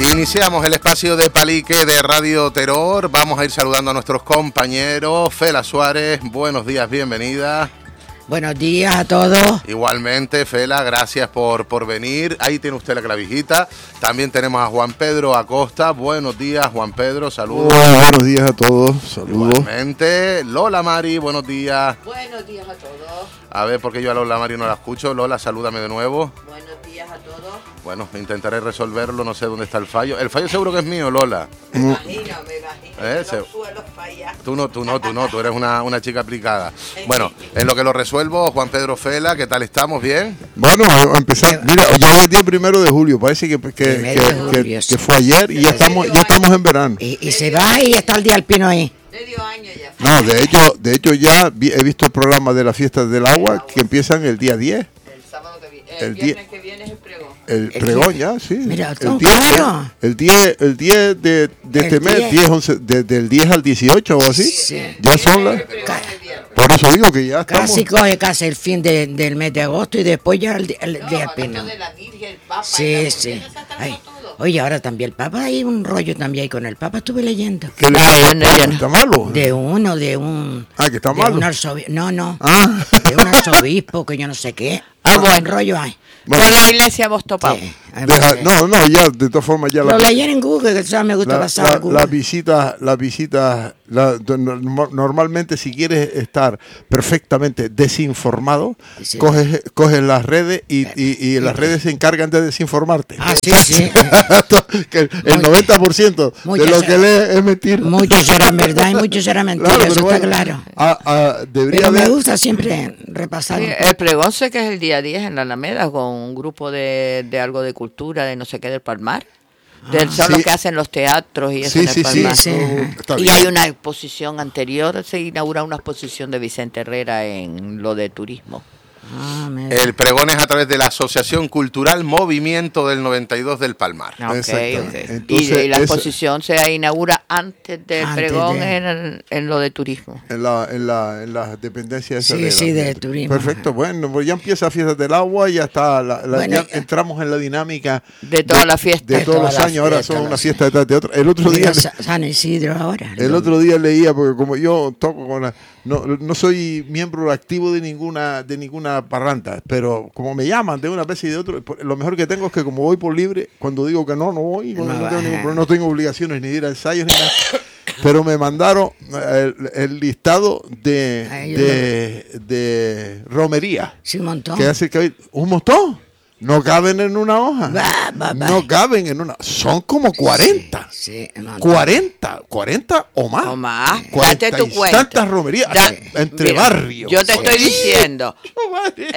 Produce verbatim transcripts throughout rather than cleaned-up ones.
Iniciamos el espacio de Palique de Radio Terror. Vamos a ir saludando a nuestros compañeros. Fela Suárez, buenos días, bienvenida. Buenos días a todos. Igualmente, Fela, gracias por, por venir. Ahí tiene usted la clavijita. También tenemos a Juan Pedro Acosta. Buenos días, Juan Pedro, saludos. Oh, buenos días a todos, saludos. Igualmente, Lola Mari, buenos días. Buenos días a todos. A ver, porque yo a Lola Mari no la escucho. Lola, salúdame de nuevo. Buenos días a todos. Bueno, intentaré resolverlo, no sé dónde está el fallo. El fallo seguro que es mío, Lola. Me imagino, me imagino. Eh, que se... los suelos fallan. Tú no, tú no, tú no, tú eres una, una chica aplicada. Bueno, en lo que lo resuelvo, Juan Pedro Fela, ¿qué tal estamos? ¿Bien? Bueno, a empezar. Mira, ya es el día primero de julio, parece que, que, que, que, que fue ayer y ya estamos, ya estamos en verano. Y, y se va y está el día alpino ahí. Medio año ya. No, de hecho, de hecho ya vi, he visto el programa de las fiestas del agua que empiezan el día diez. El sábado que viene. El El, día- viernes que viene es el pregón. El El pregón diez. ya, sí. Mira, el todo diez, claro. el diez, el diez de, de El este mes, diez. diez, once, de- del diez al dieciocho o así. Sí. Ya son las. El pregón es el viernes. Por eso digo que ya estamos. Casi coge casi el fin de- del mes de agosto y después ya el, di- el No, día hablando alpino. de la Virgen, el Papa. y Sí, la sí. Virgen, está Ay, todo. oye, ahora también el Papa, hay un rollo también ahí con el Papa, estuve leyendo. Que le- Ah, yo no, yo no. está malo. De uno, de un... Ah, que está de malo. un arzobispo, no, no, Ah. de un arzobispo que yo no sé qué. Ah, bueno. Un rollo hay. Bueno. Con la iglesia hemos topado. Sí, hay Deja- veces. no, no, ya, de todas formas ya Lo la. leí en Google, que sabes, me gusta La, pasar la- a Google. las visitas, las visitas, la- do- no- normalmente si quieres estar perfectamente desinformado, Sí. coges, coges las redes y, y- y las redes se encargan de desinformarte. Ah, sí, sí. Que el el Muy- noventa por ciento de muchas lo que gracias. lees es mentira. Mucho será verdad y mucho será mentira, Claro, eso pero está bueno, claro. ah, ah, debería Pero me haber- gusta siempre repasar. Sí, un poco. el pregón sé que es el día diez en la Alameda con un grupo de, de algo de cultura, de no sé qué, del Palmar. Del, son Sí. los que hacen los teatros y eso Sí, en el sí, sí. Palmar. Sí, ajá. Está Y bien. hay una exposición anterior, se inaugura una exposición de Vicente Herrera en lo de turismo. Ah, mira. El pregón es a través de la Asociación Cultural Movimiento del noventa y dos del Palmar. Ah, ok, Exactamente. ok. Entonces, y, y la esa- exposición se inaugura antes del Antes pregón de- en, en lo de turismo. En la, en la, en las dependencias esas Sí, de, sí, la- de turismo. Perfecto, bueno, pues ya empieza Fiestas del Agua, ya está, la- la- Bueno, ya ya- entramos en la dinámica De todas las fiestas. de De todos todas los las años, ahora fiestas, son una las- fiesta detrás de otra. El otro Mira, día, Sa- San Isidro ahora. el otro día leía, porque como yo toco con la, no, no soy miembro activo de ninguna, de ninguna parranda, pero como me llaman de una vez y de otra, lo mejor que tengo es que como voy por libre, cuando digo que no, no voy, cuando No no, tengo va. ningún problema, no tengo obligaciones ni de ir a ensayos ni nada. Pero me mandaron el, el listado de, Ay, yo de, de romería. Sí, un montón. Que hace que un montón. No caben en una hoja. Va, va, va. No caben en una. Son como cuarenta. Sí, un montón. cuarenta. cuarenta o más. O más. cuarenta Date tu y cuenta. tantas romerías. Da- entre Mira, barrios. Yo te estoy diciendo. Madre.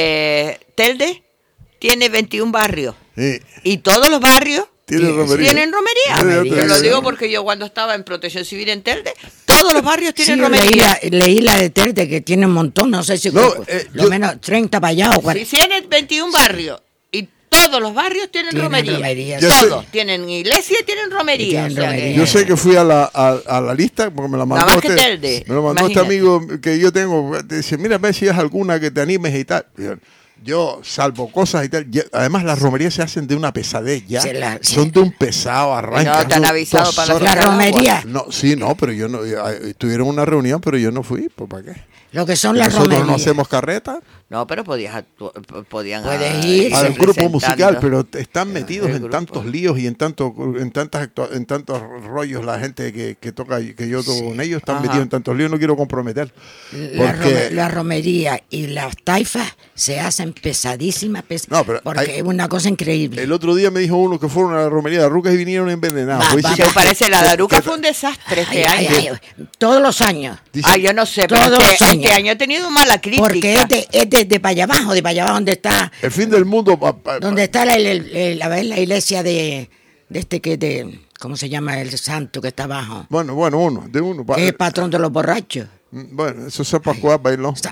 Eh, Telde tiene veintiún barrios. Sí. Y todos los barrios Tiene romería. tienen romería. Sí, yo te Te lo digo. digo porque yo cuando estaba en Protección Civil en Telde, todos los barrios Sí, tienen yo leí romería. la, leí la de Telde que tiene un montón, no sé si No, cu- eh, lo yo- menos treinta para allá o Si cuarenta. tienen veintiún barrios y todos los barrios tienen, Tienen romería. romería, sí. Todos tienen iglesia y tienen romería. Y tienen o sea que- romería. Yo sé que fui a la, a, a la lista porque me la mandó Nada más que este, Telde, me lo mandó este imagínate. amigo que yo tengo. Dice, mira, ve si es alguna que te animes y tal. Yo, yo, salvo cosas y tal. ya- además, las romerías se hacen de una pesadez ya. Se la- Son de un pesado arranque. No, te han avisado para la La romería. No, sí, no, pero yo no. eh, Tuvieron una reunión, pero yo no fui. ¿Pues para qué? Lo que son las Nosotros no romerías. hacemos carreta. No, pero podías actu- podían Puedes ah, ir. Al ir grupo musical, presentando. pero están metidos el en grupo. tantos líos y en tantos en tantas actua- en tantos rollos la gente que, que toca y que yo toco con ellos están Ajá. metidos en tantos líos, no quiero comprometer. La, Porque rome- la romería y las taifas se hacen pesadísimas, pes- No, pero porque hay- es una cosa increíble. el otro día me dijo uno que fueron a la romería de Arucas y vinieron envenenados. Va, Pues va, dice ¿Te que- parece? La que- Daruca que- fue un desastre este Ay, año. ay, ay, todos los años. dice- Ay, yo no sé, pero Todos este, los años. este año he tenido mala crítica. Porque es de, es de, de para allá abajo, de para allá abajo donde está, el fin del mundo. pa- pa- donde está la, el- el- el- a ver, la iglesia de, de este que de, ¿cómo se llama? El santo que está abajo. Bueno, bueno, uno, de uno. pa- Que es patrón de los borrachos. Bueno, eso es Pascual Bailón. Sa-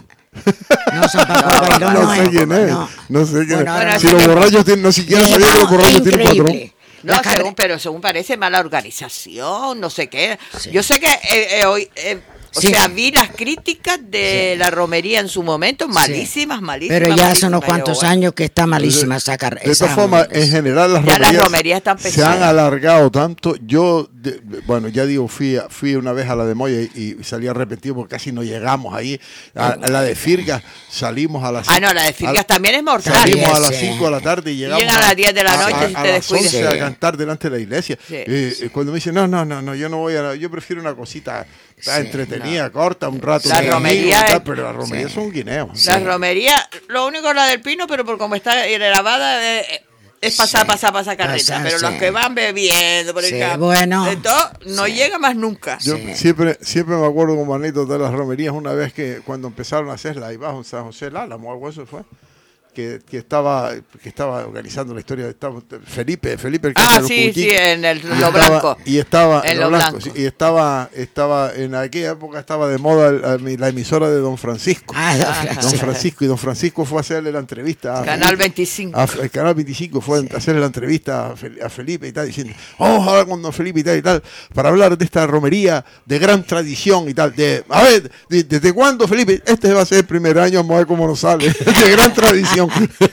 No, San Paco Bailón No, no sé es. quién es. No. No, sé quién Bueno, ahora es. Si sí los que- borrachos tienen, no siquiera sabía que los borrachos tienen patrón. increíble. No, La carre- según, pero según parece mala organización, no sé qué. Yo sé que eh, eh, hoy eh, O Sí. sea, vi las críticas de Sí. la romería en su momento, malísimas, malísimas. Pero ya hace malísimas, unos yo, cuantos bueno. años que está malísima esa carrera. De todas formas, en general las Ya las romerías, romerías están se han pesadas. alargado tanto. Yo, de- bueno, ya digo, fui, a- fui una vez a la de Moya y, y salí arrepentido porque casi no llegamos ahí. A, a la de Firgas salimos a las Ah, no, la de Firgas a- también es mortal. Salimos a las Sí. cinco de la tarde y llegamos Llegan a las diez de la noche a, si a te las descuidas. once Sí. a cantar delante de la iglesia. Sí, Eh, sí. Cuando me dicen, no, no, no, no, yo no voy a la- yo prefiero una cosita Sí, entretenida, corta, un rato. La de romería amigos y tal, es- pero la romería Sí. son guineos. La romería, lo único es la del Pino, pero por como está grabada, eh, es pasar, Sí. pasar, pasar carreta. Pasar, pero los sí. que van bebiendo por el Sí, campo, bueno. de todo, no Sí. llega más nunca. Yo Sí. siempre, siempre me acuerdo como anécdota de las romerías una vez que cuando empezaron a hacerla ahí bajo en San José el Álamo, algo eso fue, que, que estaba que estaba organizando la historia de estaba- Felipe, Felipe el que Ah, hace los sí, cuchillos. sí, en el- Y lo estaba- blanco. Y estaba En en lo lo blanco, blanco. sí, y estaba estaba en aquella época estaba de moda el- la emisora de Don Francisco. Ah, don Ajá. Don Francisco. Francisco y Don Francisco fue a hacerle la entrevista a Canal veinticinco. a- el canal veinticinco fue a hacerle la entrevista a, Fel- a Felipe y tal, diciendo, vamos a hablar con don Felipe y tal y tal, para hablar de esta romería de gran tradición y tal. De, a ver, de- ¿desde cuándo, Felipe? Este va a ser el primer año, vamos a ver cómo nos sale. De gran tradición.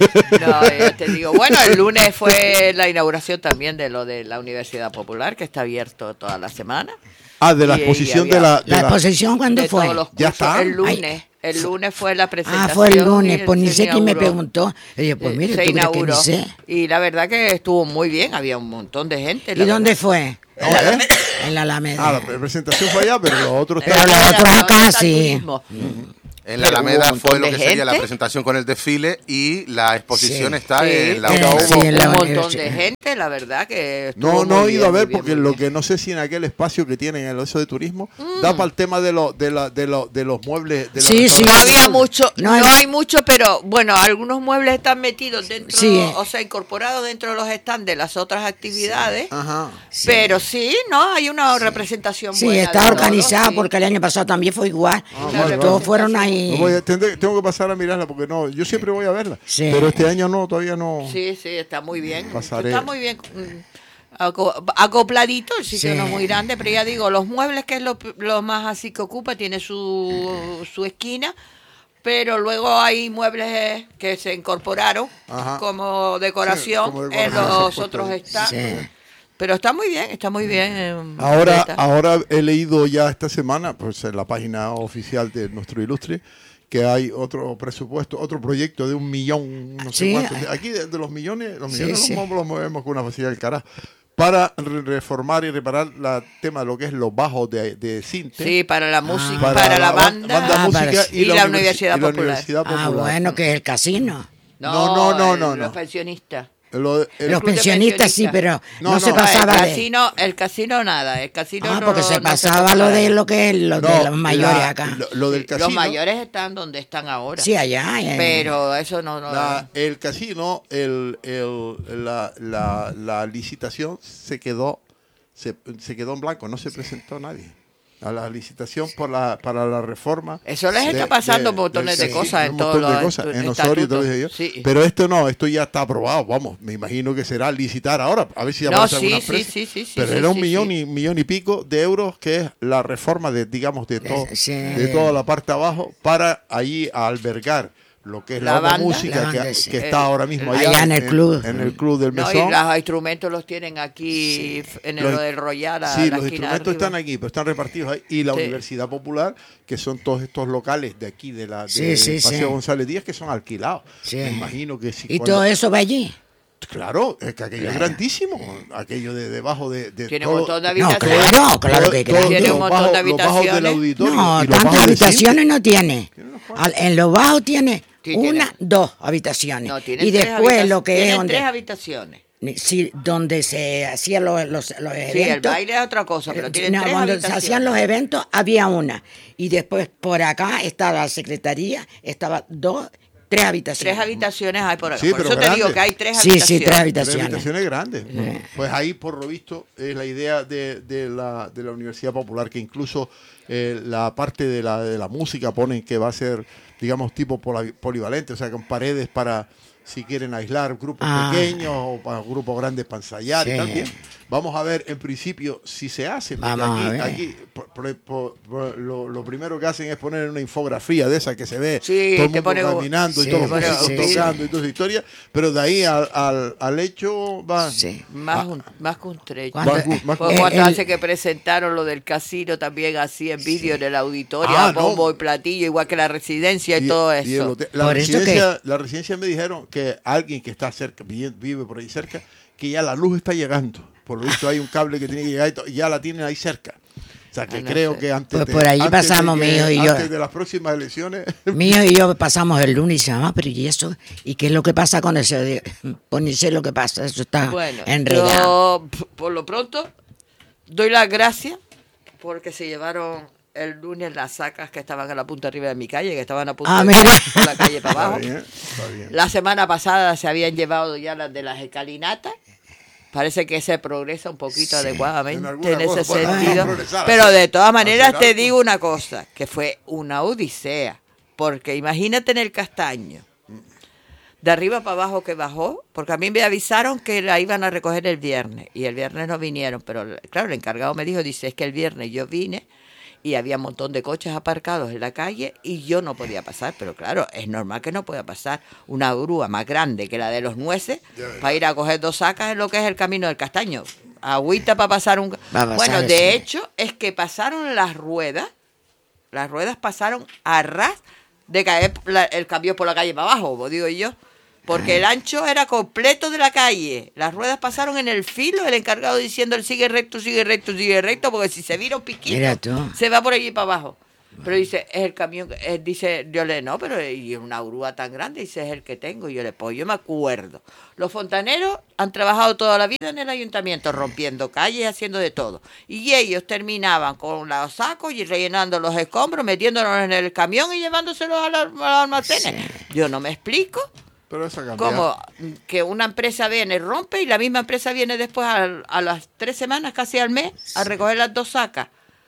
No, yo te digo, bueno, el lunes fue la inauguración también de lo de la Universidad Popular, que está abierto toda la semana. Ah, de la Y- y exposición había- de la... de ¿La la- exposición cuándo De fue? todos los ¿Ya cursos. está? El lunes. Ay. El lunes fue la presentación. Ah, fue el lunes, y pues ni se sé quién me inauguró. preguntó. Y yo, pues Eh, mire, se tú crees que inauguró. ni sé. Y la verdad que estuvo muy bien, había un montón de gente. ¿Y la dónde verdad. fue? ¿No, eh? En la Alameda. Ah, la presentación fue allá, pero lo otro Pero está... lo Era otro la acá, Plaza sí. Turismo. En la Pero hubo Alameda un fue montón lo de que sería la gente. presentación con el desfile y la exposición Sí. está Sí, en la pero Eh, hubo sí, en la un montón universidad. de gente, la verdad que No, estuvo no muy he ido a bien, ver muy bien, porque muy lo bien. que no sé si en aquel espacio que tienen en el eso de turismo Mm. da para el tema de, lo, de, la, de, lo, de los muebles. De la Sí, sí. No restauración. había mucho, No no, hay- hay mucho, pero bueno, algunos muebles están metidos dentro, Sí. o sea, incorporados dentro de los stands de las otras actividades. Ajá. Sí. Pero sí, no, hay una representación Sí, buena. está de todo, organizada sí. porque el año pasado también fue igual. vale, Todos vale. fueron No ahí. voy a- tendré- tengo que pasar a mirarla porque no, yo siempre voy a verla. Sí. Pero este año no, todavía no. Sí, sí, está muy bien. Pasaré. Está muy bien mm, aco- acopladito, el sitio Sí. no es muy grande, pero ya digo, los muebles que es lo, lo más así que ocupa, tiene su, su esquina, pero luego hay muebles eh, que se incorporaron Ajá. como decoración, Sí, como en decoración, los se ha otros puesto stands. Sí. Pero está muy bien, está muy bien. eh, Ahora, Greta. ahora he leído ya esta semana, pues en la página oficial de nuestro ilustre, que hay otro presupuesto, otro proyecto de un millón, no sé Sí. cuántos. Aquí de, de los millones, los Sí, millones sí. los, mo- los movemos con una facilidad del carajo. Para re- reformar y reparar la tema de lo que es los bajos de, de Cinte. Sí, para la música, Ah. para, la ban- banda, Ah, música para- y, y la universi- Universidad y la Popular. Universidad Ah, Popular. bueno, que es el casino. No, no, no, el- no, Los no. pensionistas. Lo- el- Los club de pensionistas sí, pensionistas. pero No, no, se no. pasaba el de... casino, el casino nada, el casino Ah, no- porque se no pasaba lo pasaba. de lo que es lo no, de los mayores la- acá. Lo, lo del Sí, casino. Los mayores están donde están ahora. Sí, allá. eh. Pero eso no, no La- el casino, el, el- la, la, la licitación se quedó, se, se quedó en blanco, no se presentó nadie. A la licitación por la, para la reforma. Eso les está pasando montones de sí, cosas en un todos montón de los cosas, estu- en Osorio y todo eso. estatutos. Sí. Pero esto no, esto ya está aprobado, vamos, me imagino que será licitar ahora, a ver si No, aparece sí, alguna sí, empresa. sí, sí, sí, Pero sí, era un sí, millón sí. y millón y pico de euros que es la reforma de, digamos, de todo, Sí. de toda la parte abajo para ahí albergar lo que es la, La otra banda. música La que, banda, sí. que está ahora mismo Allá allá, en el club. en, el club del No, Mesón. y los instrumentos los tienen aquí f- en el Los- lo del Royal. a Sí, la los esquina instrumentos arriba. están aquí, pero están repartidos ahí. Y la Sí. Universidad Popular, que son todos estos locales de aquí, de la de Sí, sí, Paseo sí. González Díaz, que son alquilados. Sí. Me imagino que sí. Y cuando- todo eso va allí. Claro, es que aquello es grandísimo. Aquello de debajo de. de Tiene todo- un montón de No, habitaciones. claro, claro que todo- todo- grande. Tiene los un montón bajos- de los bajos del habitaciones. auditorio No, y los tantas bajos de habitaciones no tiene. Tiene unos cuantos. Al- en los bajos tiene Sí, una, tiene. dos habitaciones. No, tienen y tres después habitaciones. lo que es Tienen donde, tres habitaciones. sí, donde se hacían los, los, los eventos. Sí, el baile es otra cosa, pero tienen No, tres cuando se habitaciones. hacían los eventos había una. Y después por acá estaba la secretaría, estaba dos, tres habitaciones. Tres habitaciones hay por acá. Sí, por pero eso te grande. digo que hay tres Sí, habitaciones. sí, tres Tres habitaciones. habitaciones grandes. Pues ahí, por lo visto, es la idea de, de la, de la Universidad Popular, que incluso eh, la parte de la, de la música ponen que va a ser, digamos, tipo pola- polivalente, o sea, con paredes para, si quieren aislar grupos Ah. pequeños o para grupos grandes para ensayar Sí. y también. Vamos a ver en principio si se hace. porque Vamos a aquí, ver. aquí por- por- por- por- lo, lo primero que hacen es poner una infografía de esa que se ve Sí, todo el te mundo pone- caminando sí, y todos los te pone- músicos sí, tocando y toda esa historia, pero de ahí al, al, al hecho va. Sí. Más, un- más que un trecho. Cuando- Más gu- más Pues el- cuando el- hace que presentaron lo del casino también así en vídeo en el auditorio, Ah, a bombo no. y platillo, igual que la residencia y, todo y el eso. hotel- la, Por eso residencia, la residencia me dijeron que alguien que está cerca, vive, vive por ahí cerca, que ya la luz está llegando. Por lo visto hay un cable que tiene que llegar y, to- y ya la tienen ahí cerca. O sea que Ah, no creo sé. que antes, Pues de, por allí antes de pasamos, que- mi hijo y yo. antes de las próximas elecciones. Mi hijo y yo pasamos el lunes y dice, mamá, pero ¿y eso? ¿Y qué es lo que pasa con eso? Digo, Pues ni sé lo que pasa, eso está Bueno, enredado. yo p- por lo pronto doy las gracias porque se llevaron el lunes las sacas que estaban a la punta arriba de mi calle, que estaban a punto Ah, de mira. por la calle para Está abajo. bien, está bien. La semana pasada se habían llevado ya las de las escalinatas. Parece que se progresa un poquito Sí. adecuadamente En en, alguna cosa, ese bueno, sentido. progresar, Pero hacer- de todas maneras hacer te algo. digo una cosa, que fue una odisea. Porque imagínate en el Castaño, de arriba para abajo que bajó, porque a mí me avisaron que la iban a recoger el viernes y el viernes no vinieron, pero claro, el encargado me dijo, dice, es que el viernes yo vine y había un montón de coches aparcados en la calle y yo no podía pasar, pero claro, es normal que no pueda pasar una grúa más grande que la de los nueces para ir a coger dos sacas en lo que es el camino del Castaño. Agüita para pasar un... Va a pasar, bueno, sí. de hecho, es que pasaron las ruedas, las ruedas pasaron a ras de caer la- el cambio por la calle para abajo, como digo yo. Porque el ancho era completo de la calle. Las ruedas pasaron en el filo, el encargado diciendo, él sigue recto, sigue recto, sigue recto, porque si se vira un piquito, Mira tú. se va por allí para abajo. Pero dice, es el camión, que- él dice, yo le, no, pero y una grúa tan grande, dice, es el que tengo. Y yo le, pues yo me acuerdo. Los fontaneros han trabajado toda la vida en el ayuntamiento, rompiendo calles, haciendo de todo. Y ellos terminaban con los sacos y rellenando los escombros, metiéndolos en el camión y llevándoselos a, la- a los almacenes. Yo no me explico. Pero esa cantidad. Como que una empresa viene, rompe y la misma empresa viene después a, a las tres semanas, casi al mes, a recoger las dos sacas.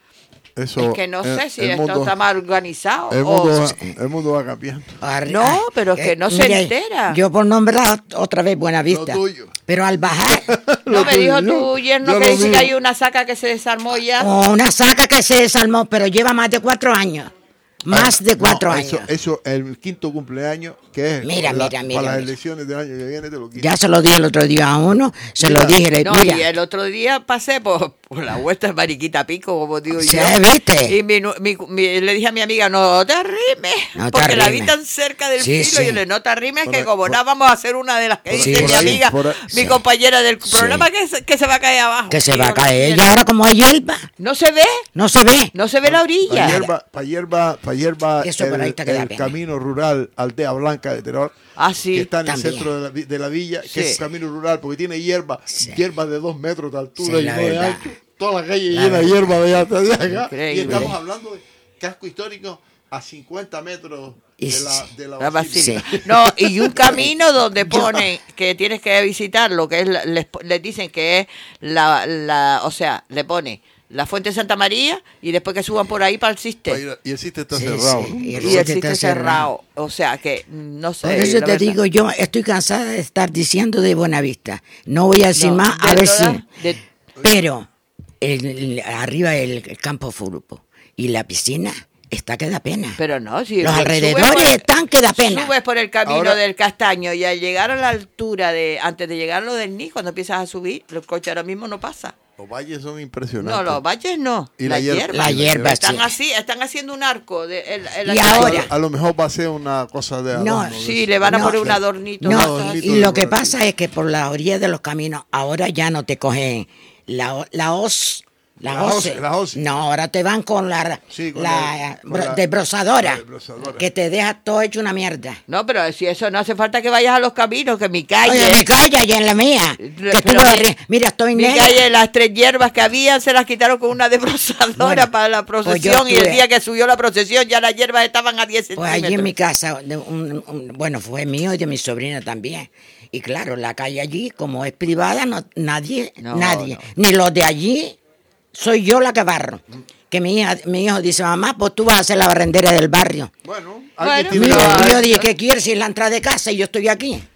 Eso, Es que no el- sé si el esto mundo- está mal organizado. El o- mundo, va, el mundo va cambiando. Arri- No, ah, pero es que no se entera. Yo por nombrar otra vez Buenavista. Lo tuyo. Pero al bajar, no lo me dijo tuyo, tu yerno yo que lo dice vi. que hay una saca que se desarmó ya. oh, una saca que se desarmó, pero lleva más de cuatro años. Más de cuatro No, años. Eso, eso, el quinto cumpleaños, que es Mira, la- mira, mira, para las mira. elecciones del año que viene, te lo quito. Ya se lo dije el otro día a uno, se Mira. lo dije, le No, mira, y el otro día pasé por, por la vuelta de Mariquita Pico, como digo ¿sí, yo. viste? Y mi nu- mi- mi- le dije a mi amiga, no te arrimes, No te porque la vi arrimes. tan cerca del Sí, filo. sí. Y yo le no te arrimes, Por que ahí- como por- nada vamos a hacer una de las que por- dice por mi ahí- amiga, por ahí- mi sí. compañera del Sí. programa, que se, que se va a caer abajo. que se Y va a yo, caer. Y mira, ahora como hay hierba, no se ve, no se ve. no se ve la Para orilla. hierba, pa' hierba, pa' hierba Eso por ahí el, te queda el pena. camino rural Aldea Blanca de Terror, Ah, sí. que está en también. el centro de la, vi- de la villa, que Sí. es un camino rural, porque tiene hierba, Sí. hierba de dos metros de altura Sí, y la no de verdad. ancho. Toda la calle La llena de verdad. hierba de allá hasta de acá. Y Increíble. estamos hablando de casco histórico a cincuenta metros Y de la, sí. de la La basílica. basílica. No, y un camino donde ponen que tienes que visitar lo que es, la- les, les dicen que es la, la, o sea, le pone la Fuente de Santa María y después que suban por ahí para el Pa' Ciste. ir- Y el sitio está Sí, cerrado. sí, ¿no? y el Y sitio el Ciste está cerrado. cerrado. O sea que, no sé. Por eso la te verdad. digo, yo estoy cansada de estar diciendo de Buenavista. No voy a decir No, más, de a ver todas- si. de- Pero el, el- arriba el, el campo Furupo y la piscina está que da pena. Pero no, si Los subes alrededores por- están que da pena. Subes por el camino Ahora- del Castaño y al llegar a la altura de, antes de llegar a lo del N I, cuando empiezas a subir, el coche ahora mismo no pasa. Los valles son impresionantes. No, los valles no. Y la, la hierba. hierba. La hierba, Están sí. así, están haciendo un arco. De, el- el- Y la- ahora- A lo mejor va a ser una cosa de No, adorno, de Sí, eso. le van a No, poner un sí. adornito. No, de No, estos ni- así. y lo que de- pasa es que por la orilla de los caminos ahora ya no te cogen la, o- la hoz. La, La hoz. hoz, la hoz. No, ahora te van con la, Sí, con la, la- con bro- la- desbrozadora, la desbrozadora. que te deja todo hecho una mierda. No, pero si eso no hace falta que vayas a los caminos, que mi calle. Oye, mi calle y en la mía. Que Pero tú mi- barres- mira, estoy Mi negra. calle, las tres hierbas que habían, se las quitaron con una desbrozadora Bueno, para la pues yo procesión. Y el estuve- día que subió la procesión, ya las hierbas estaban a diez Pues centímetros. allí en mi casa, de un- un- bueno, fue mío y de mi sobrina también. Y claro, la calle allí, como es privada, no, nadie, No, nadie, no. ni los de allí, soy yo la que barro. Que mi, hija, mi hijo dice, mamá, pues tú vas a ser la barrendera del barrio. Bueno, Bueno, alguien Y tiene yo, que- y yo dije, ¿qué quieres si es la entrada de casa y yo estoy aquí?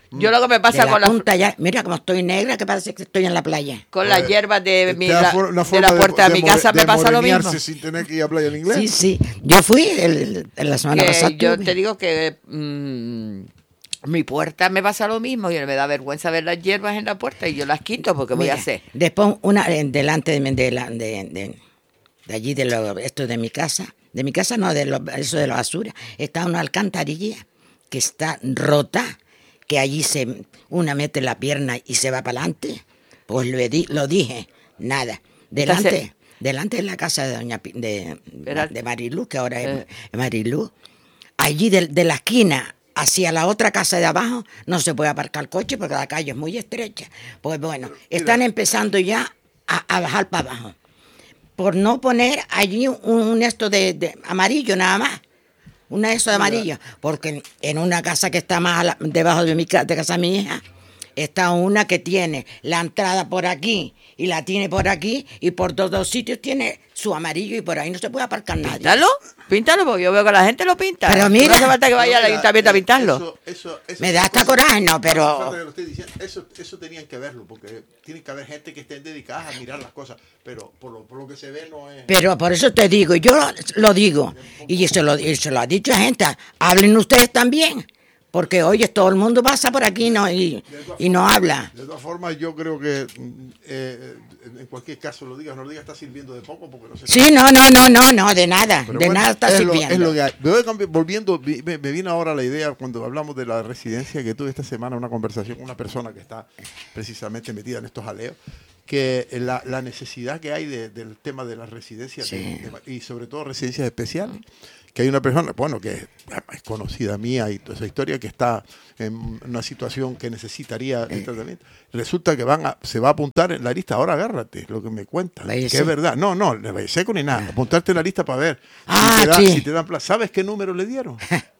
Yo lo que me pasa de con la la punta ya, mira como estoy negra, que parece que estoy en la playa. con las hierbas de, mi, Te da la, for- una de forma la puerta de, mi more- casa de me pasa lo mismo. morenearse sin tener que ir a playa en inglés. Sí, sí. Yo fui el, el- la semana Que pasada. yo estuve. te digo que mm, mi puerta me pasa lo mismo y me da vergüenza ver las hierbas en la puerta y yo las quito porque voy a Mira, hacer. Después, una eh, delante de, de, la- de, de- de allí, de lo, esto de mi casa, de mi casa no, de lo- eso de la basura, está una alcantarilla que está rota, que allí se una mete la pierna y se va para adelante. Pues lo, di- lo dije, nada. Delante, Entonces- delante de la casa de doña Pi- de, Era- de Marilú, que ahora es Eh. Marilú, allí de, de la esquina hacia la otra casa de abajo no se puede aparcar el coche porque la calle es muy estrecha. Pues bueno, están empezando ya a, a bajar para abajo. Por no poner allí un, un esto de, de amarillo nada más. Un esto de amarillo. Porque en, en una casa que está más a la- debajo de mi ca- de casa de mi hija, está una que tiene la entrada por aquí y la tiene por aquí y por todos los sitios tiene su amarillo y por ahí no se puede aparcar nadie. Píntalo, píntalo, porque yo veo que la gente lo pinta. Pero mira- no hace falta que vaya al Mira, ayuntamiento a eh, pintarlo. eso- eso- eso- Me da hasta coraje, no, pero- No hace falta que lo esté diciendo. Eso, eso tenían que verlo, porque tiene que haber gente que estén dedicadas a mirar las cosas, pero por lo, por lo que se ve no es... Pero por eso te digo, yo lo, lo digo, y se lo, y se lo ha dicho a gente, hablen ustedes también, porque oye, todo el mundo pasa por aquí no, y, y no habla. De todas formas, yo creo que mm, eh, en cualquier caso lo digas, no lo digas, está sirviendo de poco, porque no sé... Sí, no, no, no, no, no, de nada, Pero de bueno, nada está es lo, sirviendo. es lo que hay. Me voy cambi- volviendo, vi- me, me vino ahora la idea cuando hablamos de la residencia que tuve esta semana, una conversación con una persona que está precisamente metida en estos jaleos, que la, la necesidad que hay de- del tema de las residencias Sí. de- de- y sobre todo residencias especiales. Que hay una persona, bueno, que es conocida mía y toda esa historia, que está en una situación que necesitaría el tratamiento. Resulta que van a, se va a apuntar en la lista. Ahora agárrate, lo que me cuentan. Que Váyase. es verdad. No, no, no vaya seco ni nada. Apuntarte en la lista para ver Ah, si, te da- sí. si te dan plaza. ¿Sabes qué número le dieron?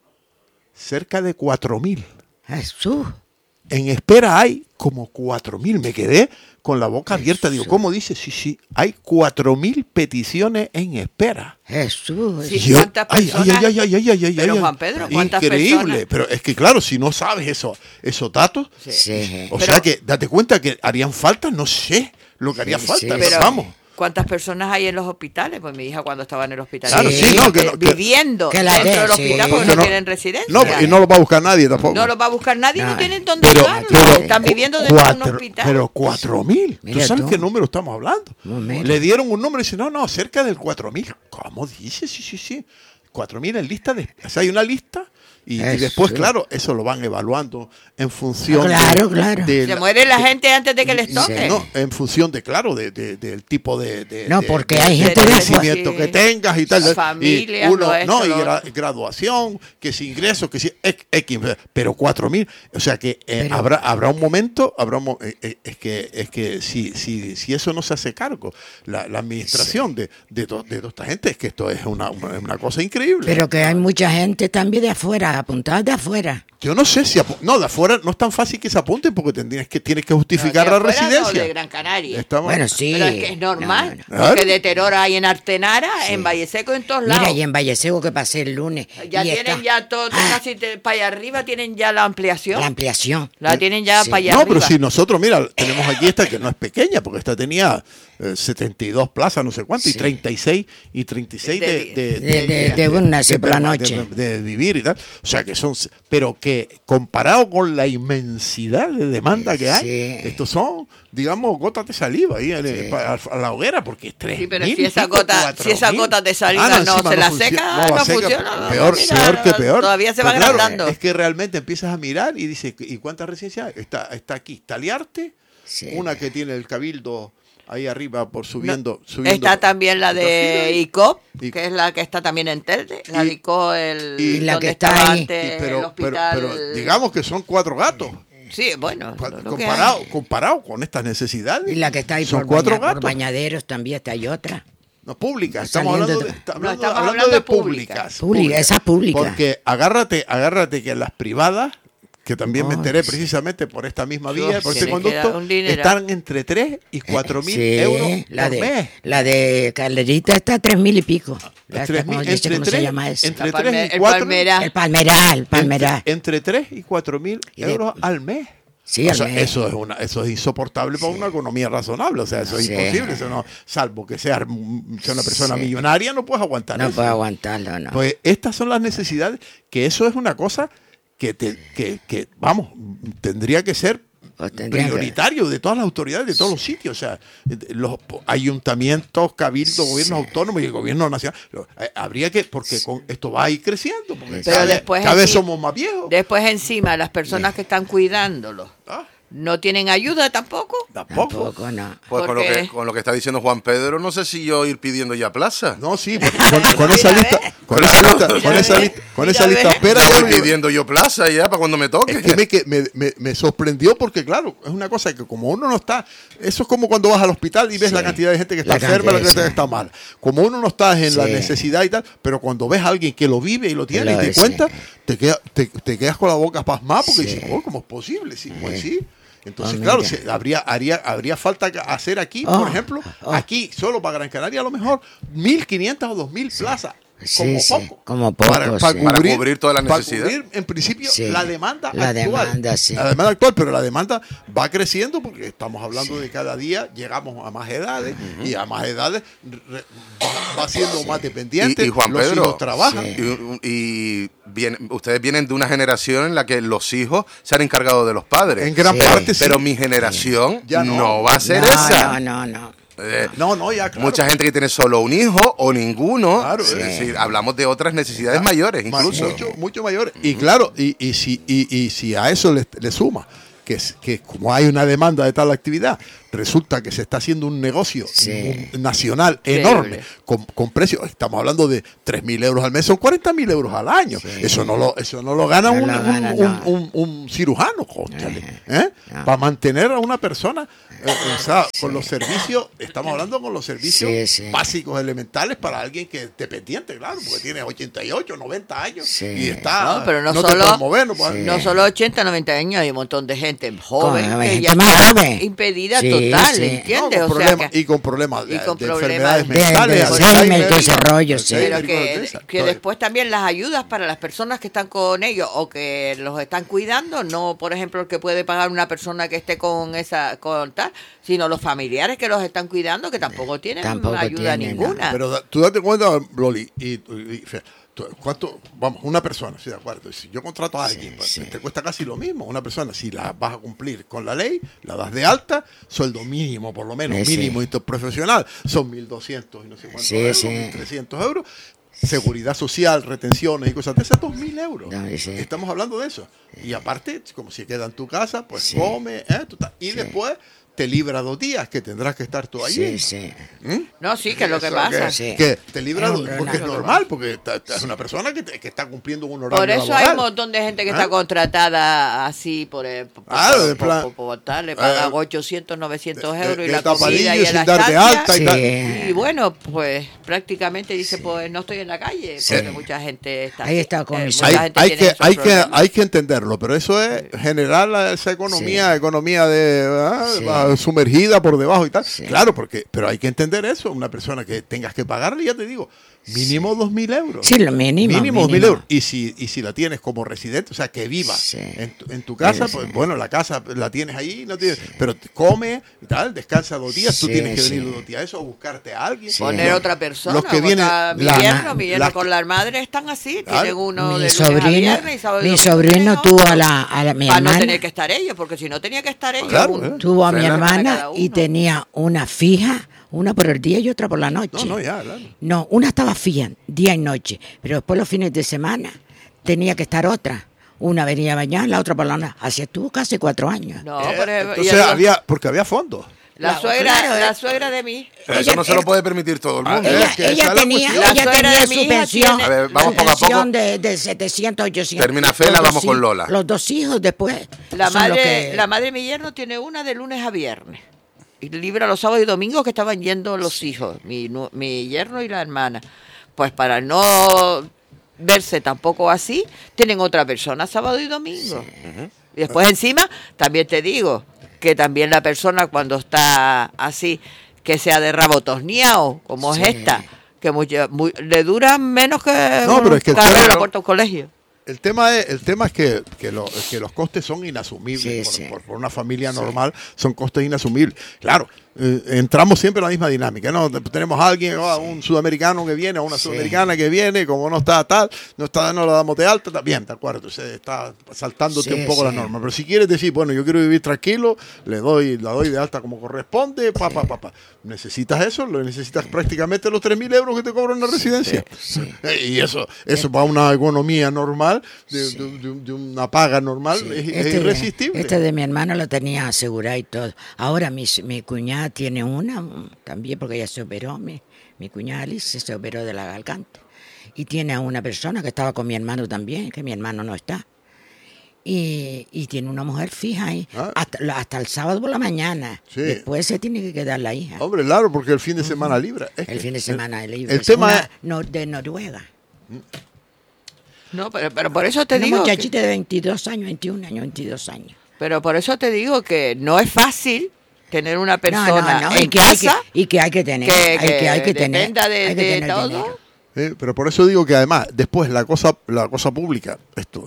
Cerca de cuatro mil. Jesús. En espera hay como cuatro mil. Me quedé con la boca abierta. Digo, ¿cómo dice? Sí, sí, hay cuatro mil peticiones en espera. Jesús. Sí. Yo- ¿Cuántas ay, personas? ay, ay, ay, ay, ay, ay, Pero, ay, Juan Pedro, ¿cuántas increíble. personas? Pero es que claro, si no sabes eso, esos datos, Sí. o Pero- sea que date cuenta que harían falta, no sé lo que haría Sí, falta, sí, pero Pero, vamos. ¿cuántas personas hay en los hospitales? Pues mi hija cuando estaba en el hospital. Claro, sí, no, que no, que- viviendo que la dentro de- del sí. hospital porque Que no, tienen residencia. No, y no lo va a buscar nadie tampoco. No los va a buscar nadie, no No. tienen dónde pero, llevarlos. pero Están cu- viviendo dentro de un cuatro- hospital. Pero cuatro mil. ¿Tú Mira sabes tú. qué número estamos hablando? No, mira. Le dieron un número y dice, no, no, cerca del cuatro mil. ¿Cómo dice? Sí, sí, sí. Cuatro mil en lista de... O sea, hay una lista y, y Eso. después, claro, eso lo van evaluando en función Claro, de, claro. de Se la- muere la de- gente antes de que les Sí. toque. No, en función de, claro, de, de- del tipo de, de- No, de- porque de- hay de gente después- crecimiento sí. que tengas y tal. Familias, y uno, lo esto, no, y lo gra- otro. graduación, que si ingresos, que si X, X, pero cuatro mil. O sea que eh, Pero- habrá habrá un momento, habrá un mo- eh, eh, es que es que si, si, si eso no se hace cargo, la, la administración de, de, to- de toda esta gente, es que esto es una, una, una cosa increíble. Pero que hay mucha gente también de afuera, apuntada de afuera. Yo no sé si... apu- No, de afuera no es tan fácil que se apunten porque tendrías que, tienes que No, justificar de la afuera no, residencia. de Gran Canaria. Estamos- Bueno, sí. Pero es que es normal, No, no. porque Claro. de terror hay en Artenara, en Valle Seco, en todos lados. Mira, y en Vallecego que pasé el lunes. Ya y tienen está- ya todo, Ah, casi te- para allá arriba tienen ya la ampliación. la ampliación. La tienen ya Sí. para allá No, arriba. pero si nosotros, mira, tenemos aquí esta que no es pequeña, porque esta tenía eh, setenta y dos plazas, no sé cuánto, y Sí. treinta y seis, y treinta y seis de, De- de, de- de- de una, sí, por la perma- noche. de- de vivir y tal. O sea, que son, pero que comparado con la inmensidad de demanda que hay, Sí. estos son, digamos, gotas de saliva ahí en el- Sí. pa- a la hoguera, porque es tres Sí, pero mil si y esa pico, gota, cuatro si esa mil. gota de saliva Ah, no encima se la funcio- seca, va no a seca. funciona, no, Peor, mira, peor que no, peor. todavía se va Pero claro, agrandando. es que realmente empiezas a mirar y dices, ¿y cuántas residencias hay? Está, está aquí, Taliarte, Sí. una que tiene el Cabildo ahí arriba por No, subiendo. subiendo está también la de Dos I C O Y- P, que es la que está también en Telde. La Y- de I C O P, el, y la donde que está estaba ahí. antes y- el pero, pero, hospital. pero digamos que son cuatro gatos. Sí, bueno, Pa- lo que Comparado, hay. comparado con estas necesidades. Y la que está ahí son por, cuatro baña- por gatos. bañaderos también está hay otra. No, públicas. Está Estamos saliendo hablando de, de- está- No, hablando, estamos hablando hablando de de públicas. públicas. Pública, esa pública. Porque agárrate, agárrate que las privadas que también me Oh, enteré sí. precisamente por esta misma Dios, vía, por este tiene que dar conducto, un dineral. están entre tres y cuatro mil Sí, euros la por de, mes. La de Calderita está a tres mil y pico. La Tres esta, ¿cómo, mil- dice, entre ¿cómo se tres- llama eso? entre La tres palme- y el cuatro- palmeral. El palmeral, el palmeral. Entre, entre tres y cuatro mil Y de- euros al mes. Sí, O al sea, mes. eso es una, eso es insoportable para una economía razonable. O sea, eso es Sí. imposible. Eso no, salvo que sea, sea una persona Sí. millonaria, no puedes aguantar No eso. puedo aguantarlo, no. Pues estas son las necesidades, que eso es una cosa que, te, que, que vamos, tendría que ser Pues tendría que- prioritario de todas las autoridades, de todos los sitios. O sea, los ayuntamientos, cabildos, gobiernos autónomos y el gobierno nacional. eh, Habría que, porque con esto va a ir creciendo. Porque Pero cada, después cada vez enci- somos más viejos. Después encima, las personas que están cuidándolo Ah, no tienen ayuda tampoco. tampoco. Tampoco, no. Pues con lo, Porque- que, con lo que está diciendo Juan Pedro, no sé si yo ir pidiendo ya plaza. No, sí, porque con, con esa Mira, lista, ve. con esa lista, con Mira, esa ve. lista, con Mira, esa ve. lista, espera, Ya voy yo- pidiendo yo plaza ya para cuando me toque. Es que, me, que me, me- me sorprendió porque, claro, es una cosa que como uno no está, eso es como cuando vas al hospital y ves Sí. la cantidad de gente que está La enferma, la cantidad, cantidad que sí. está mal. Como uno no está en la Sí. necesidad y tal, pero cuando ves a alguien que lo vive y lo tiene Lo y te sí. cuenta, te, queda, te, te quedas con la boca pasmada porque Sí. dices, oh, ¿cómo es posible? Sí, pues sí. Entonces, Oh, claro, mira. se- habría, haría, habría falta que hacer aquí, Oh, por ejemplo, oh. aquí, solo para Gran Canaria, a lo mejor mil quinientas o dos mil plazas. Sí, Como sí, poco. como poco, Para, sí. para Para cubrir, cubrir toda la para necesidad. cubrir, en principio, Sí. la demanda La actual. demanda, sí. La demanda actual, pero la demanda va creciendo porque estamos hablando de cada día, llegamos a más edades y a más edades re- va, va siendo más dependiente. Y, y Juan los Pedro, hijos trabajan. Sí. y, y bien, ustedes vienen de una generación en la que los hijos se han encargado de los padres. En gran Sí. parte sí. Pero mi generación Ya no. no. va a ser no, esa. no, no, no. Eh, No, no, ya, claro. Mucha gente que tiene solo un hijo o ninguno. Claro, es sí. decir, hablamos de otras necesidades mayores Ma- incluso. Mucho, mucho mayor. Y claro, y, y, si, y, y si a eso le, le suma que, es- que como hay una demanda de tal actividad, resulta que se está haciendo un negocio Sí. un- nacional Increíble. enorme, con, con precios, estamos hablando de tres mil euros al mes, son cuarenta mil euros al año. Eso no lo eso no lo gana, No un, lo un- gana, un- no. un- un cirujano, cónchale, ¿eh? no. Para mantener a una persona, eh, o sea, con los servicios, estamos hablando con los servicios Sí, sí. básicos, elementales, para alguien que es dependiente, claro, porque tiene ochenta y ocho, noventa años Sí. y está, No, pero no te solo- puedes mover, no puedes- No solo ochenta, noventa años, hay un montón de gente joven Con- que gente ya más está joven. impedida Sí, total, sí. No, ¿entiendes? con O sea problemas- que- y con problemas de, y con de problemas enfermedades de- mentales, de Alzheimer, todo ese rollo, sí. Pero Alzheimer y cosas de que, esas. que Entonces, después también las ayudas para las personas que están con ellos o que los están cuidando, no por ejemplo el que puede pagar una persona que esté con esa con tal, sino los familiares que los están cuidando que tampoco tienen Tampoco ayuda tienen, ninguna. Pero da- tú date cuenta, Loli, y, y- y- fe- tú- ¿cuánto? Vamos, una persona, estoy de acuerdo. Si yo contrato a alguien, pues, sí. te cuesta casi lo mismo. Una persona, si la vas a cumplir con la ley, la das de alta, sueldo mínimo, por lo menos, Sí, sí. mínimo interprofesional, son mil doscientos y no sé cuántos Sí, euros, sí. mil trescientos euros. Seguridad social, retenciones y cosas de esas, dos mil euros. No, sí. Estamos hablando de eso. Y aparte, como si queda en tu casa, pues Sí. come, ¿eh? Tú estás- y después te libra dos días que tendrás que estar tú allí. Sí, sí. No, sí, que es lo que Eso pasa. Que, Sí. que te libra Es do- un porque es relajo. normal, porque ta- ta- es una persona que, te- que está cumpliendo un horario Por eso hay laboral. un montón de gente que ¿Ah? está contratada así por, el- por, Claro, por- de plan- por- por tal, le pagan Eh, ochocientos, novecientos de- euros de- y la de comida tapadillo, y sin la darte estancia. alta y Sí. tal. Y bueno, pues prácticamente dice, pues no estoy en la calle, Sí. porque mucha gente está Ahí así. está con Eh, mis- mucha Hay, gente hay tiene que, esos hay, que, problemas. hay que entenderlo, pero eso es generar la- esa economía, economía de ah, Sí. va sumergida por debajo y tal. Sí. Claro, porque, pero hay que entender eso. Una persona que tengas que pagarle, ya te digo, mínimo dos mil euros. Sí, lo mínimo. Mínimo dos mil mínimo. euros. Y si, y si la tienes como residente, o sea, que viva Sí. en, tu, en tu casa, Sí, pues sí. bueno, la casa la tienes ahí, no tienes, pero te come y tal, descansa dos días, tú Sí, tienes que sí. venir los dos días a eso, o buscarte a alguien. Sí. Poner otra persona. Los que como vienen, está mi la- yerno, mi yerno las- con la madre están así. Claro. Tienen uno Mi de lunes a sobrino, viernes y sábado y mi domingo sobrino tienen tuvo otro. a la, a la mi Para no hermana. tener que estar ellos, porque si no tenía que estar ellos. Claro, un- ¿eh? Tuvo a mi Frena. Cada hermana y uno. tenía una fija, una por el día y otra por la noche. No, no, ya, claro. No, una estaba fija, día y noche, pero después los fines de semana tenía que estar otra. Una venía a bañar, la otra por la noche. Así estuvo casi cuatro años. No, Eh, pero entonces ella- había, porque había fondos. la Claro, suegra, claro, la eh. suegra de mí. Pero Ella- eso no se lo puede permitir todo el Ah, mundo. ella- Ella, es que ella esa es la tenía, cuestión. La ella suegra tenía de mi su hija pensión, tiene- A ver, vamos su poco a poco. pensión de, de setecientos, ochocientos. Termina Fela, Los dos vamos con hij- Lola. Los dos hijos después. La son los madre, que- la madre de mi yerno tiene una de lunes a viernes. Y libra los sábados y domingos que estaban yendo los hijos, mi, nu- mi yerno y la hermana. Pues para no verse tampoco así, tienen otra persona sábado y domingo. Sí. Y después encima, también te digo, que también la persona cuando está así, que sea de rabo tosniao, como sí. es esta, que muy, muy, le dura menos que no, pero es que abrir la puerta a un colegio. El tema es, el tema es que, que, lo, que los costes son inasumibles. Sí, por, sí. Por, por una familia normal sí. son costes inasumibles. Claro, eh, entramos siempre en la misma dinámica, ¿no? Tenemos a alguien, oh, un sudamericano que viene, o una sí. sudamericana que viene, como no está tal, no está, no la damos de alta, está bien, de acuerdo, entonces está saltándote sí, un poco sí. la norma. Pero si quieres decir, bueno, yo quiero vivir tranquilo, le doy, la doy de alta como corresponde, pa, pa, pa, pa. ¿Necesitas eso? Lo necesitas prácticamente los tres mil euros que te cobran una residencia. Sí, sí. Y eso, eso para una economía normal, de, sí. de, de, de una paga normal, sí. es, este es irresistible. Este de mi hermano lo tenía asegurado y todo. Ahora mi, mi cuñada tiene una también, porque ella se operó, mi, mi cuñada Alice se operó de la garganta. Y tiene a una persona que estaba con mi hermano también, que mi hermano no está. Y, y tiene una mujer fija ahí, ah. hasta, hasta el sábado por la mañana. Sí. Después se tiene que quedar la hija. Hombre, claro, porque el fin de semana uh-huh. libre. Es el fin de semana el, libre. El tema una, es... no, de Noruega. No, pero, pero por eso te una digo... Una muchachita que... de veintidós años, veintiún años, veintidós años. Pero por eso te digo que no es fácil tener una persona no, no, no. en y que casa... Que, y que hay que tener. Que, hay que, que, hay que dependa tener, de, hay que de tener todo... Dinero. Eh, pero por eso digo que además, después la cosa la cosa pública, esto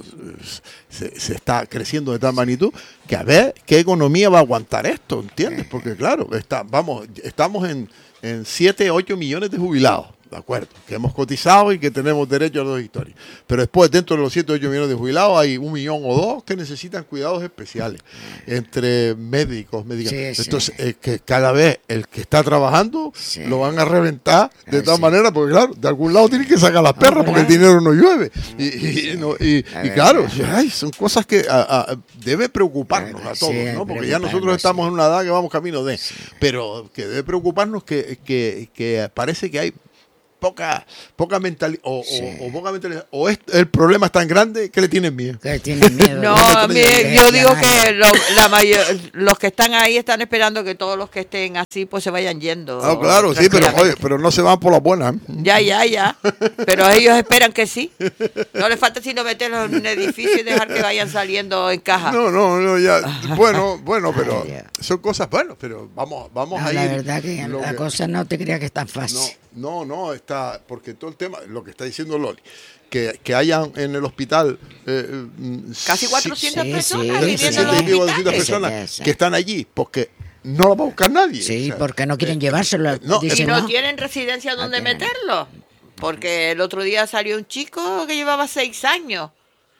se, se está creciendo de tal magnitud, que a ver qué economía va a aguantar esto, ¿entiendes? Porque claro, está, vamos, estamos en, en siete, ocho millones de jubilados, ¿de acuerdo? Que hemos cotizado y que tenemos derecho a dos historias. Pero después, dentro de los siete, ocho millones de jubilados, hay un millón o dos que necesitan cuidados especiales, entre médicos, medicamentos. Sí, Entonces, sí. Eh, que cada vez el que está trabajando sí. lo van a reventar de Ay, tal sí. manera, porque claro, de algún lado tienen que sacar las perras, oh, porque el dinero no llueve. Y, y, no, y, y claro, ay, son cosas que a, a, debe preocuparnos a todos, sí, ¿no? Porque ya nosotros estamos sí. en una edad que vamos camino de, sí. pero que debe preocuparnos que, que, que parece que hay poca poca mentalidad o, sí. o, o poca mentalidad o es, el problema es tan grande que le tienen miedo. Que le tienen miedo. No, a mí, yo digo que lo, la mayor, los que están ahí están esperando que todos los que estén así pues se vayan yendo. Ah, claro, sí, pero oye, pero no se van por las buenas. Ya, ya, ya. Pero ellos esperan que sí. No les falta sino meterlos en un edificio y dejar que vayan saliendo en caja. No, no, no, ya. Bueno, bueno, pero son cosas buenas, pero vamos vamos no, a ir. La verdad que la que, cosa no te creas que es tan fácil. No, no, no, está, porque todo el tema, lo que está diciendo Loli, que, que hayan en el hospital eh, casi cuatrocientas sí, personas sí, viviendo sí, en los sí, hospitales. personas sí, sí. que están allí, porque no la va a buscar nadie. Sí, o sea, porque no quieren eh, llevárselo. No, y no, no tienen residencia donde no meterlo, porque el otro día salió un chico que llevaba seis años.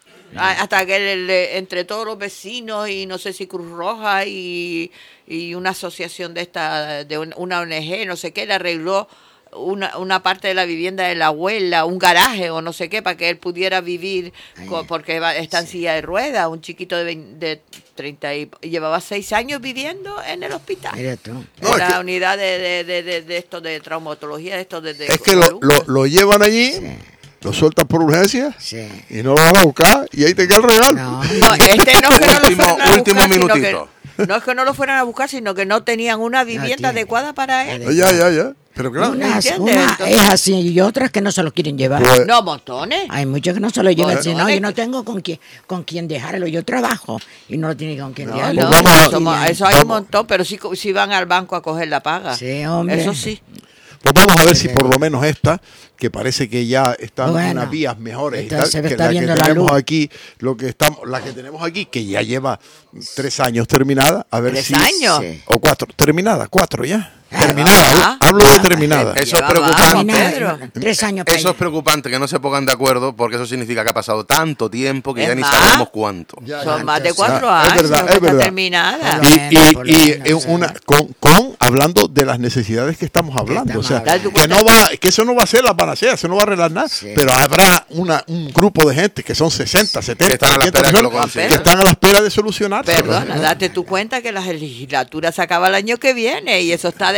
Hasta que el, entre todos los vecinos y no sé si Cruz Roja y, y una asociación de esta, de una O N G, no sé qué, le arregló una, una parte de la vivienda de la abuela, un garaje o no sé qué, para que él pudiera vivir, con, porque está en silla de ruedas, un chiquito de, veinte, de treinta y llevaba seis años viviendo en el hospital. Mira tú. En no, la es que, unidad de, de, de, de, de esto de traumatología, de esto de, de es que lo, lo, lo llevan allí. Sí. Lo sueltan por urgencia sí. y no lo van a buscar y ahí te queda el regalo. No, no este no es que no lo último, fueran a último buscar, minutito. Que, no es que no lo fueran a buscar, sino que no tenían una vivienda no adecuada para él. Ya, ya, ya. Pero claro. Unas, una es así y otras que no se los quieren llevar. Pues, no, montones. Hay muchos que no se lo llevan. Montones. Si no, yo no tengo con quién, con quién dejarlo. Yo trabajo y no lo tiene con quién no, dejarlo. No, pues vamos, somos, eso hay vamos. un montón, pero sí, sí van al banco a coger la paga. Sí, hombre. Eso sí. Pues vamos a ver si por lo menos esta, que parece que ya están bueno, en unas vías mejores y tal, se que está la viendo que la tenemos luz. aquí, lo que estamos, la que tenemos aquí, que ya lleva tres años terminada, a ver ¿Tres si años? Sí. o cuatro, terminada, cuatro ya. Ah, Terminada, ah, hablo de terminada. Eso es Llevaba, preocupante. Pedro. Tres años para Eso es preocupante, que no se pongan de acuerdo, porque eso significa que ha pasado tanto tiempo que Es ya ni más, sabemos cuánto. Ya, Son ya, más de ya, cuatro ya, años es verdad, que es está verdad. terminada. Y, y, Por lo y menos, es una con, con hablando de las necesidades que estamos hablando, estamos o sea, hablando. que no va, que eso no va a ser la panacea, eso no va a arreglar nada, Sí. pero habrá una un grupo de gente que son sesenta, setenta, Que están a la ochenta espera que lo personas consigan. que están a la espera de solucionar. Perdona, date tú cuenta que la legislatura se acaba el año que viene y eso está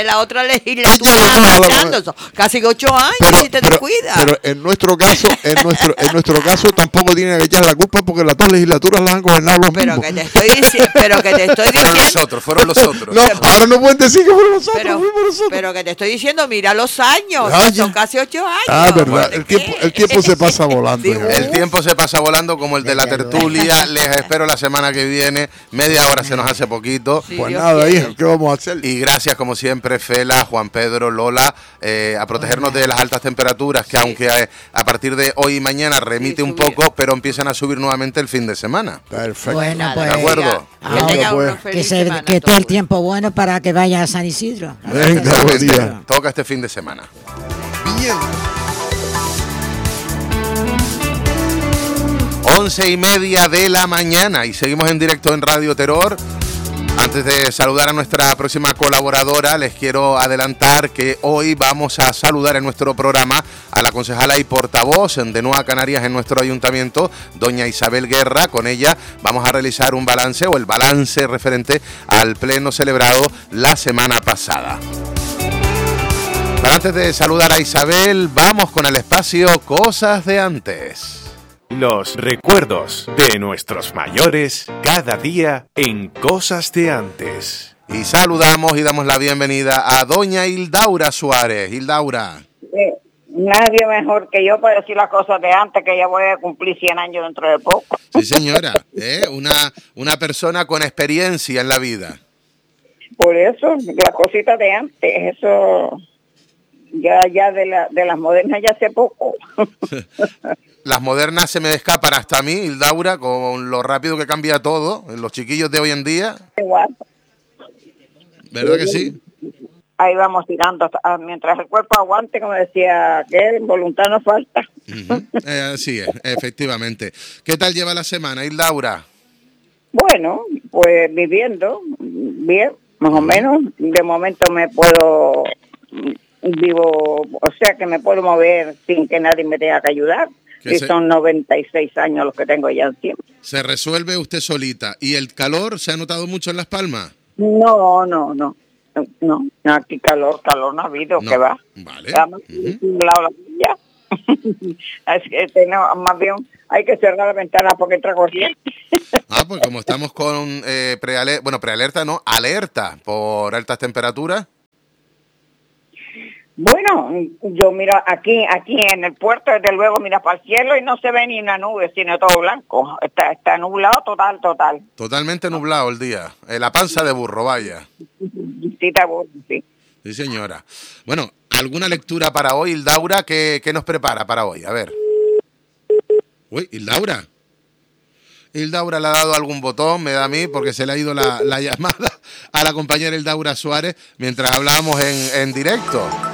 de la otra legislatura Sí, no, no, no, marchando. Son casi ocho años Pero, si te pero- descuidas. pero en nuestro caso, en nuestro, en nuestro caso tampoco tienen que echar la culpa porque las dos legislaturas las han gobernado los Pero mismos. que te estoy diciendo, pero que te estoy Fueron los diciendo, otros, fueron los otros. No, ahora no pueden decir que fueron nosotros, pero, fuimos nosotros. pero que te estoy diciendo, mira los años, Ah, son ya. casi ocho años. Ah, verdad, ¿De el qué? tiempo, el tiempo se pasa volando. Sí, ya. El tiempo se pasa volando como el de la Desde luego. tertulia. Les espero la semana que viene. Media hora se nos hace poquito. Sí, Pues Dios nada, quiere. hijo, ¿qué vamos a hacer? Y gracias, como siempre, Fela, Juan Pedro, Lola, eh, a protegernos de las altas temperaturas, que Sí. aunque eh, a partir de hoy y mañana remite Sí, un subir. poco, pero empiezan a subir nuevamente el fin de semana. Perfecto. Bueno, Nada, pues. ¿De acuerdo? Que Ahora, tengan pues, una Que, feliz se, semana que todo el todos. tiempo bueno para que vaya a San Isidro. Venga, buen día. Toca este fin de semana. Bien. Once y media de la mañana y seguimos en directo en Radio Terror. Antes de saludar a nuestra próxima colaboradora, les quiero adelantar que hoy vamos a saludar en nuestro programa a la concejala y portavoz de Nueva Canarias en nuestro ayuntamiento, doña Isabel Guerra. Con ella vamos a realizar un balance o el balance referente al pleno celebrado la semana pasada. Pero antes de saludar a Isabel, vamos con el espacio Cosas de Antes. Los recuerdos de nuestros mayores cada día en Cosas de Antes. Y saludamos y damos la bienvenida a doña Hildaura Suárez. Hildaura. Eh, nadie mejor que yo para decir las cosas de antes, que ya voy a cumplir cien años dentro de poco. Sí, señora. ¿eh? Una, una persona con experiencia en la vida. Por eso, las cositas de antes, eso ya ya de, la, de las modernas ya hace poco. Las modernas se me escapan hasta a mí, Hildaura, con lo rápido que cambia todo. Los chiquillos de hoy en día. Igual, ¿Verdad que sí? ahí vamos tirando, hasta- mientras el cuerpo aguante, como decía aquel, voluntad no falta. Ujú. Eh, así es, efectivamente. ¿Qué tal lleva la semana, Hildaura? Bueno, pues viviendo bien, más o menos. De momento me puedo, vivo, o sea que me puedo mover sin que nadie me tenga que ayudar. Que Y se- son noventa y seis años los que tengo ya encima. Se resuelve usted solita. ¿Y el calor se ha notado mucho en Las Palmas? No, no, no. No, no, aquí calor, calor no ha habido, No. que va. Vale. Estamos Ujú. al lado de la playa. Así que tenemos, más bien hay que cerrar la ventana porque entra corriente. Ah, pues como estamos con eh, prealerta, bueno, prealerta no, alerta por altas temperaturas. Bueno, yo miro aquí, aquí en el puerto, desde luego mira para el cielo y no se ve ni una nube, sino todo blanco. Está, está nublado total, total. Totalmente nublado el día. Eh, la panza de burro, vaya. Sí, está bueno, sí. Sí, señora. Bueno, ¿alguna lectura para hoy, Hildaura? ¿Qué, qué nos prepara para hoy? A ver. Uy, Hildaura. Hildaura le ha dado algún botón, me da a mí, porque se le ha ido la, la llamada a la compañera Hildaura Suárez mientras hablábamos en, en directo.